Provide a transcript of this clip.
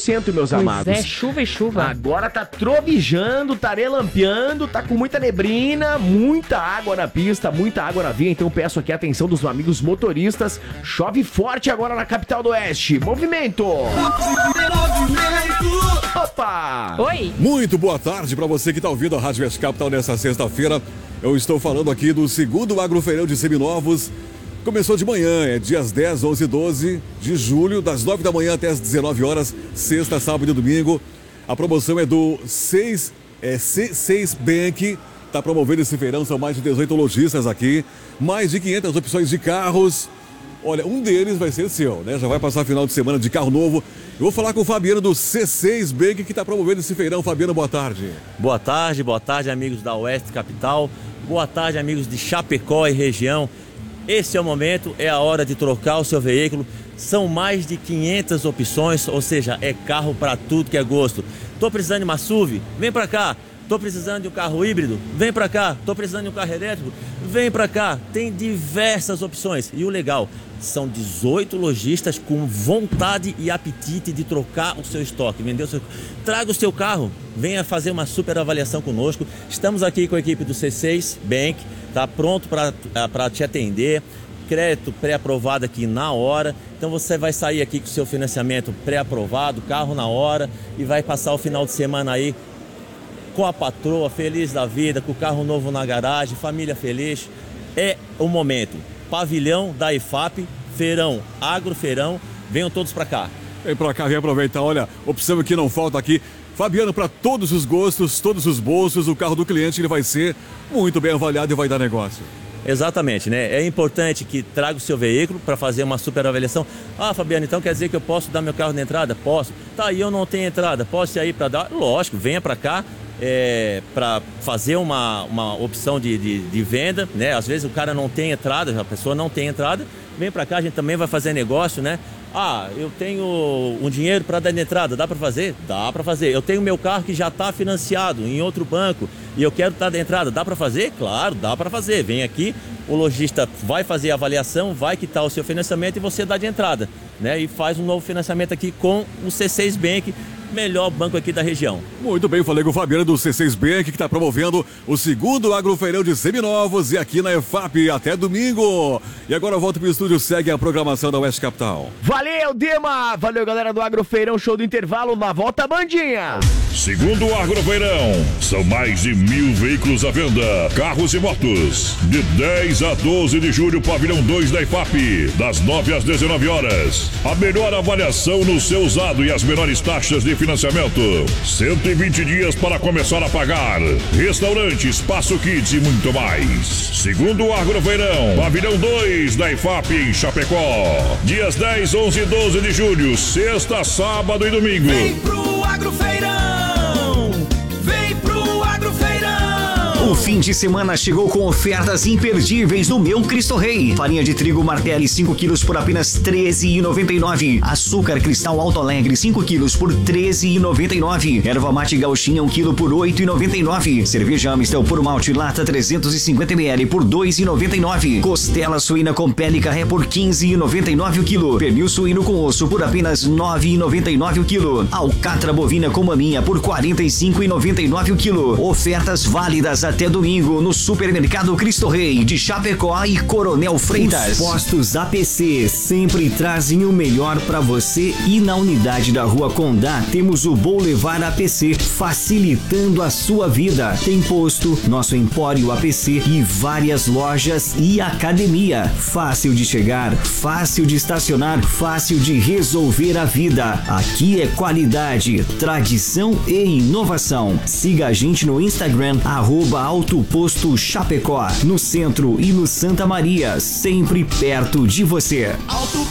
100%, meus amados. É, chuva e chuva. Agora tá trovejando, tá relampeando, tá com muita neblina, muita água na pista, muita água na via. Então peço aqui a atenção dos amigos motoristas. Chove forte agora na capital do Oeste. Movimento! Opa! Oi! Muito boa tarde para você que tá ouvindo a Rádio West Capital nessa sexta-feira. Eu estou falando aqui do segundo Agrofeirão de Seminovos. Começou de manhã, é dias 10, 11 e 12 de julho, das 9 da manhã até as 19 horas, sexta, sábado e domingo. A promoção é do C6 Bank, está promovendo esse feirão, são mais de 18 lojistas aqui, mais de 500 opções de carros. Olha, um deles vai ser seu, né? Já vai passar final de semana de carro novo. Eu vou falar com o Fabiano do C6 Bank, que está promovendo esse feirão. Fabiano, boa tarde. Boa tarde, amigos da Oeste Capital. Boa tarde, amigos de Chapecó e região. Esse é o momento, é a hora de trocar o seu veículo. São mais de 500 opções, ou seja, é carro para tudo que é gosto. Tô precisando de uma SUV? Vem para cá. Tô precisando de um carro híbrido? Vem para cá. Tô precisando de um carro elétrico? Vem para cá. Tem diversas opções. E o legal, são 18 lojistas com vontade e apetite de trocar o seu estoque, vender o seu... Traga o seu carro, venha fazer uma super avaliação conosco. Estamos aqui com a equipe do C6 Bank, tá pronto para te atender. Crédito pré-aprovado aqui na hora. Então você vai sair aqui com o seu financiamento pré-aprovado, carro na hora, e vai passar o final de semana aí com a patroa, feliz da vida, com o carro novo na garagem, família feliz. É o momento. Pavilhão da IFAP, feirão, agrofeirão, venham todos para cá. Vem para cá, vem aproveitar. Olha, opção que não falta aqui. Fabiano, para todos os gostos, todos os bolsos, o carro do cliente ele vai ser muito bem avaliado e vai dar negócio. Exatamente, né? É importante que traga o seu veículo para fazer uma super avaliação. Ah, Fabiano, então quer dizer que eu posso dar meu carro na entrada? Posso. Tá, e eu não tenho entrada, posso ir aí para dar? Lógico, venha para cá. Para fazer uma opção de venda, né? Às vezes o cara não tem entrada, a pessoa não tem entrada, vem para cá, a gente também vai fazer negócio, né? Ah, eu tenho um dinheiro para dar de entrada, dá para fazer? Dá para fazer. Eu tenho meu carro que já está financiado em outro banco e eu quero dar de entrada, dá para fazer? Claro, dá para fazer. Vem aqui, o lojista vai fazer a avaliação, vai quitar o seu financiamento e você dá de entrada, né? E faz um novo financiamento aqui com o C6 Bank, melhor banco aqui da região. Muito bem, falei com o Fabiano do C6 Bank, que está promovendo o segundo Agrofeirão de Seminovos e aqui na EFAP até domingo. E agora eu volto pro estúdio, segue a programação da Oeste Capital. Valeu, Dema! Valeu, galera do Agrofeirão, show do intervalo, na volta, bandinha! Segundo Agrofeirão, são mais de 1.000 veículos à venda, carros e motos. De 10 a 12 de julho, pavilhão 2 da IFAP, das 9 às 19 horas. A melhor avaliação no seu usado e as menores taxas de financiamento. 120 dias para começar a pagar. Restaurante, espaço kids e muito mais. Segundo Agrofeirão, pavilhão 2 da IFAP em Chapecó. Dias 10, 11 e 12 de julho, sexta, sábado e domingo. Vem pro Agrofeirão! Vem pro Agrofeirão! O fim de semana chegou com ofertas imperdíveis no Meu Cristo Rei. Farinha de trigo Martelli 5 quilos por apenas R$ 13,99. Açúcar Cristal Alto Alegre 5 quilos por R$ 13,99. Erva mate gauchinha 1 quilo por R$ 8,99. Cerveja Amistel por malte lata 350 ml por R$ 2,99. Costela suína com pele carré por R$ 15,99 o quilo. Pernil suíno com osso por apenas R$ 9,99 o quilo. Alcatra bovina com maminha por R$ 45,99 o quilo. Ofertas válidas até domingo no Supermercado Cristo Rei de Chapecó e Coronel Freitas. Os postos APC sempre trazem o melhor para você e na unidade da Rua Condá temos o Boulevard APC, facilitando a sua vida. Tem posto, nosso Empório APC e várias lojas e academia. Fácil de chegar, fácil de estacionar, fácil de resolver a vida. Aqui é qualidade, tradição e inovação. Siga a gente no Instagram, @Alto Posto Chapecó, no centro e no Santa Maria, sempre perto de você. Alto